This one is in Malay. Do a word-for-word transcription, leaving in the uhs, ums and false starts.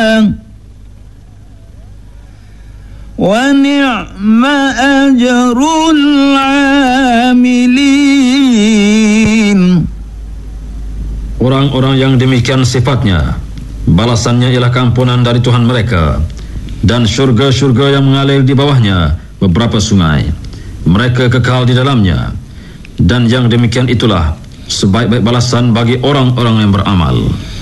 wa ni'ma ajrul 'amilin. Orang-orang yang demikian sifatnya, balasannya ialah keampunan dari Tuhan mereka, dan syurga-syurga yang mengalir di bawahnya beberapa sungai. Mereka kekal di dalamnya, dan yang demikian itulah sebaik-baik balasan bagi orang-orang yang beramal.